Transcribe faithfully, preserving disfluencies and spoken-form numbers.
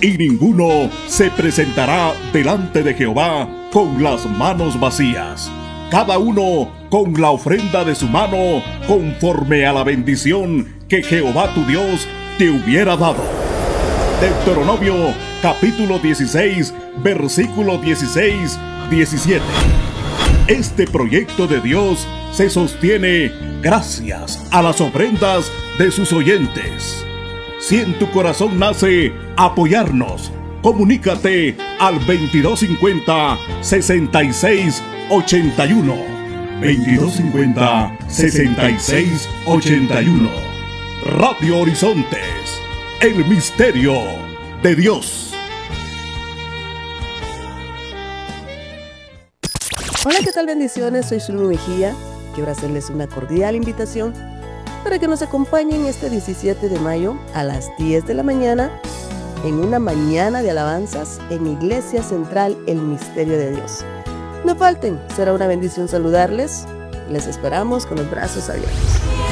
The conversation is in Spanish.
y ninguno se presentará delante de Jehová con las manos vacías. Cada uno con la ofrenda de su mano, conforme a la bendición que Jehová tu Dios te hubiera dado. Deuteronomio capítulo dieciséis, versículo dieciséis, diecisiete. Este proyecto de Dios se sostiene gracias a las ofrendas de sus oyentes. Si en tu corazón nace apoyarnos, comunícate al veintidós cincuenta, sesenta y seis, ochenta y uno. veintidós cincuenta, sesenta y seis, ochenta y uno. Radio Horizontes, el misterio de Dios. Hola, ¿qué tal? Bendiciones, soy Zulma Mejía. Quiero hacerles una cordial invitación para que nos acompañen este diecisiete de mayo a las diez de la mañana en una mañana de alabanzas en Iglesia Central El Misterio de Dios. No falten, será una bendición saludarles. Les esperamos con los brazos abiertos.